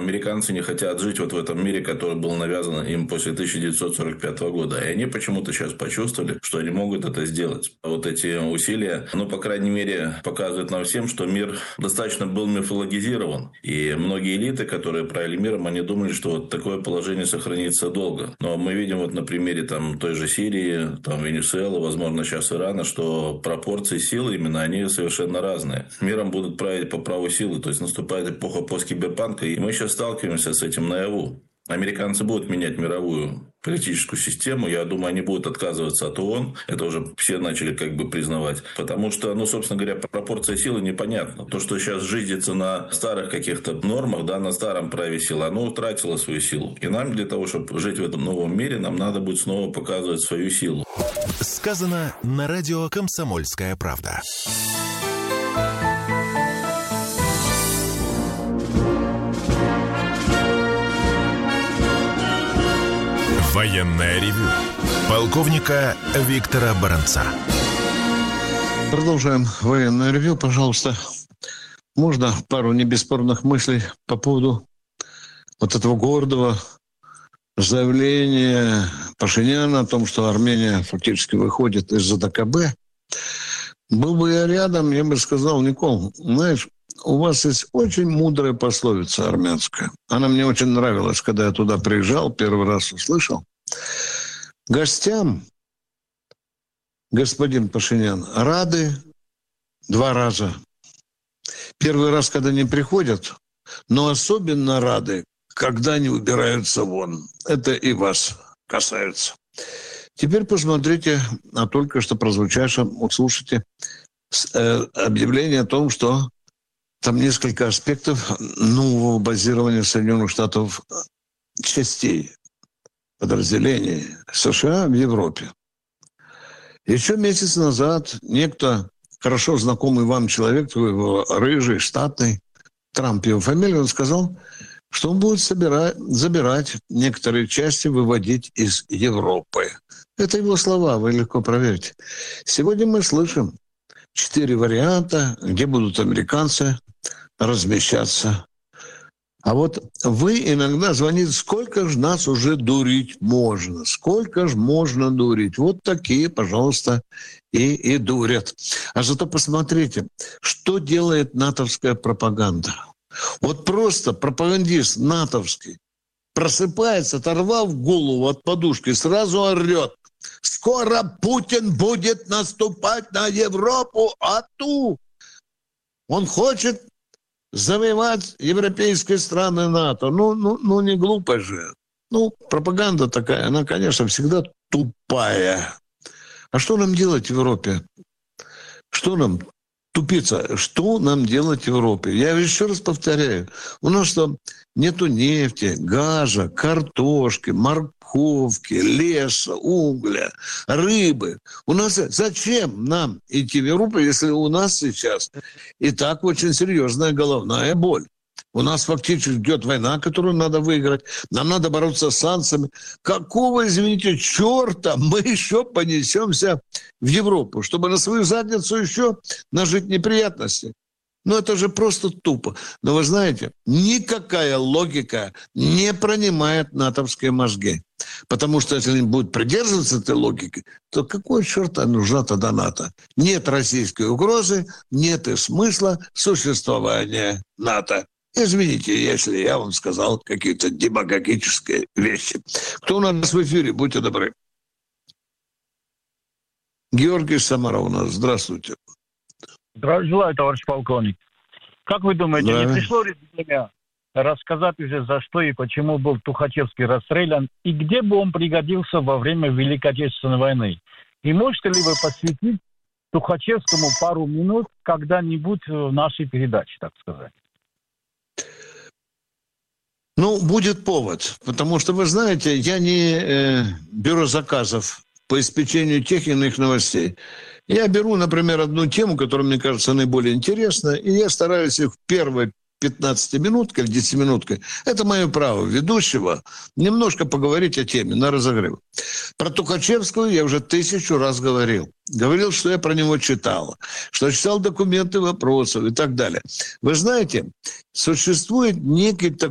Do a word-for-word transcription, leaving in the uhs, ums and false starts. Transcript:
Американцы не хотят жить вот в этом мире, который был навязан им после тысяча девятьсот сорок пятого года. И они почему-то сейчас почувствовали, что они могут это сделать. Вот эти усилия, ну, по крайней мере, показывают нам всем, что мир достаточно был мифологизирован. И многие элиты, которые правили миром, они думали, что вот такое положение сохранится долго. Но мы видим вот на примере там той же Сирии, там Венесуэлы, возможно, сейчас Ирана, что пропорции силы именно они совершенно разные. Миром будут править по праву силы, то есть наступает эпоха посткиберпанка, и мы сейчас сталкиваемся с этим наяву. Американцы будут менять мировую политическую систему. Я думаю, они будут отказываться от ООН. Это уже все начали как бы признавать. Потому что, ну, собственно говоря, пропорция силы непонятна. То, что сейчас жизнится на старых каких-то нормах, да, на старом праве силы, оно утратило свою силу. И нам для того, чтобы жить в этом новом мире, нам надо будет снова показывать свою силу. Сказано на радио «Комсомольская правда». Военное ревю полковника Виктора Баранца. Продолжаем военное ревю. Пожалуйста, можно пару небесспорных мыслей по поводу вот этого гордого заявления Пашиняна о том, что Армения фактически выходит из ЗДКБ. Был бы я рядом, я бы сказал: Никол, знаешь, у вас есть очень мудрая пословица армянская. Она мне очень нравилась, когда я туда приезжал, первый раз услышал. Гостям, господин Пашинян, рады два раза. Первый раз, когда они приходят, но особенно рады, когда они убираются вон. Это и вас касается. Теперь посмотрите на только что прозвучавшее, услышите объявление о том, что там несколько аспектов нового базирования Соединенных Штатов частей, подразделений США в Европе. Еще месяц назад некто, хорошо знакомый вам человек, его рыжий, штатный, Трамп его фамилия, он сказал, что он будет собирать, забирать некоторые части, выводить из Европы. Это его слова, вы легко проверите. Сегодня мы слышим четыре варианта, где будут американцы размещаться. А вот вы иногда звоните, сколько же нас уже дурить можно? Сколько же можно дурить? Вот такие, пожалуйста, и, и дурят. А зато посмотрите, что делает натовская пропаганда. Вот просто пропагандист натовский просыпается, оторвав голову от подушки, сразу орет: скоро Путин будет наступать на Европу, а ту. Он хочет завоевать европейские страны НАТО. Ну, ну, ну, не глупо же. Ну, пропаганда такая, она, конечно, всегда тупая. А что нам делать в Европе? Что нам тупица? Что нам делать в Европе? Я еще раз повторяю. У нас что, нету нефти, газа, картошки, морковки, леса, угля, рыбы. У нас зачем нам идти в Европу, если у нас сейчас и так очень серьезная головная боль? У нас фактически идет война, которую надо выиграть. Нам надо бороться с санкциями. Какого, извините, черта мы еще понесемся в Европу, чтобы на свою задницу еще нажить неприятности? Ну, это же просто тупо. Но вы знаете, никакая логика не пронимает натовские мозги. Потому что если они будут придерживаться этой логики, то какой черта нужна тогда НАТО? Нет российской угрозы, нет и смысла существования НАТО. Извините, если я вам сказал какие-то демагогические вещи. Кто у нас в эфире? Будьте добры. Георгий Самара у нас. Здравствуйте. Здравия желаю, товарищ полковник. Как вы думаете, да. Не пришло время рассказать уже, за что и почему был Тухачевский расстрелян, и где бы он пригодился во время Великой Отечественной войны? И можете ли вы посвятить Тухачевскому пару минут когда-нибудь в нашей передаче, так сказать? Ну, будет повод, потому что, вы знаете, я не э, бюро заказов по обеспечению тех или иных новостей. Я беру, например, одну тему, которая мне кажется наиболее интересной, и я стараюсь их в первой пятнадцатиминуткой или десятиминуткой, это мое право ведущего, немножко поговорить о теме на разогрев. Про Тухачевскую я уже тысячу раз говорил. Говорил, что я про него читал, что читал документы вопросов и так далее. Вы знаете, существует некий такой